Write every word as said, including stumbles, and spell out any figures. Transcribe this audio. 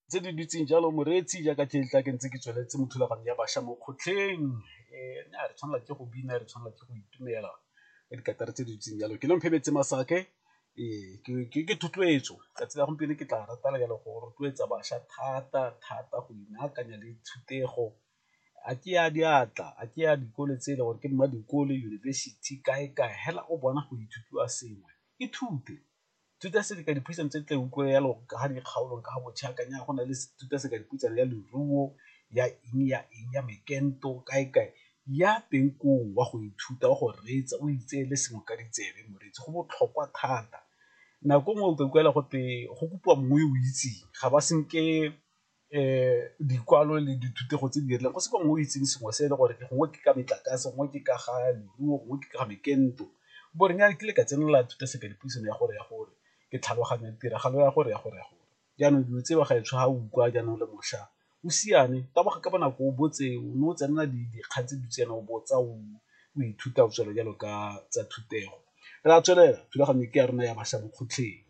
tse di dutseng jalo moreetsi jaaka ke tla ke ntse ke tsweletse mo thulaganyo ya bašwa mo kgotlheng um nya re tshwanela ke go bina re tshwanela ke go itumela ka dikatare tse di dutseng jalo ke no mphebetse Masake ee ke thotloetso tsatsi la gompieno ke tla ratela jalo go rotloetsa bašwa thata thata go inaakanya le thutego a ke ya diatla a ke ya dikolo tse e le gore ke mma dikolo yunibesithi kae kae hela o bona go ithutiwa sengwe ithute thuta se ka dipuisano tse tla utlwe yalo ka ga dikgaolong ka ga botšhakanya go na le thuta se ka dipuisano ya leruo ya eng ya eng ya mekento kae kae ya teng koo wa go ithuta wa go reetsa o itseele sengwe ka ditsebe moreetsi go botlhokwa thata nako ngwe o ka utlwela gote go kopiwa mongwe o itseng ga ba senke um dikwalo le dithutego tse di dirileng go se ka mongwe o itseng sengwe se e le gore gongwe ke ka metlakase gongwe ke ka ga leruo gongwe ke ka ga mekento borenyane ke le ka tsenela thuta se ka dipuisano ya gore ya gore ke tlhaloganya tiragalo ya gore ya gore ya gore jaanong dilo tse ba ga e tshwa ga utlwa jaanong le mošwa o siane taboga ka bonako o botse o ne o tsenela dikgang tse dutse yana o botsa o ithuta o tswela jalo ka tsa thutego re a tswelela thulaganyo ke ya rona ya bašwa mo kgotlheng.